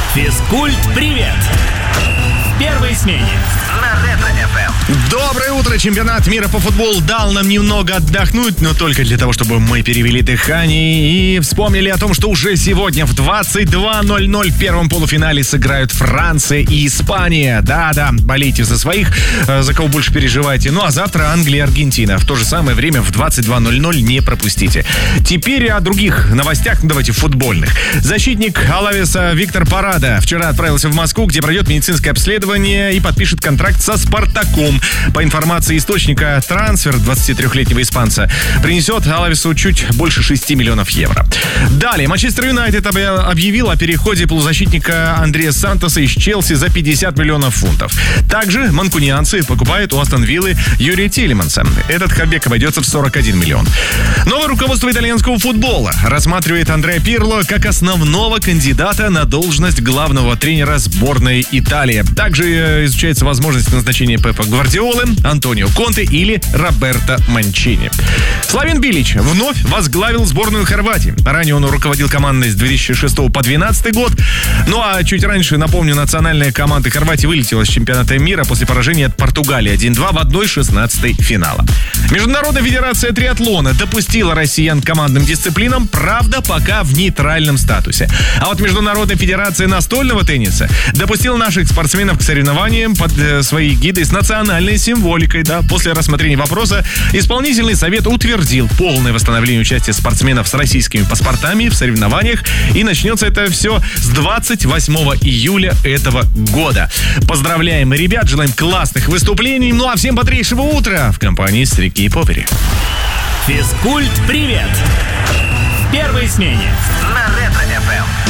Физкульт-привет! В первой смене на Ретро-ФМ. Доброе утро! Чемпионат мира по футболу дал нам немного отдохнуть, но только для того, чтобы мы перевели дыхание и вспомнили о том, что уже сегодня в 22:00 в первом полуфинале сыграют Франция и Испания. Да-да, болейте за своих, за кого больше переживаете. Ну а завтра Англия и Аргентина. В то же самое время в 22:00 не пропустите. Теперь о других новостях, давайте футбольных. Защитник Алавеса Виктор Парада вчера отправился в Москву, где пройдет медицинское обследование и подпишет контракт со «Спартаком». По информации источника, трансфер 23-летнего испанца принесет Алавесу чуть больше 6 миллионов евро. Далее, Манчестер Юнайтед объявил о переходе полузащитника Андрея Сантоса из Челси за 50 миллионов фунтов. Также манкунианцы покупают у Астон Виллы Юрия Тилеманса. Этот хабек обойдется в 41 миллион. Новое руководство итальянского футбола рассматривает Андреа Пирло как основного кандидата на должность главного тренера сборной Италии. Также изучается возможность назначения Пепа Гвардиолы, Антонио Конте или Роберто Манчини. Славен Билич вновь возглавил сборную Хорватии. Ранее он руководил командой с 2006 по 2012 год. Ну а чуть раньше, напомню, национальная команда Хорватии вылетела с чемпионата мира после поражения от Португалии 1-2 в 1/16 финала. Международная федерация триатлона допустила россиян к командным дисциплинам, правда, пока в нейтральном статусе. А вот Международная федерация настольного тенниса допустила наших спортсменов к соревнованиям под свои гиды с национальной символикой. Да. После рассмотрения вопроса исполнительный совет утвердил полное восстановление участия спортсменов с российскими паспортами в соревнованиях. И начнется это все с 28 июля этого года. Поздравляем ребят, желаем классных выступлений. Ну а всем бодрейшего утра в компании Стрики и Попери. Физкульт-привет! В первой смене на Ретро-ФМ.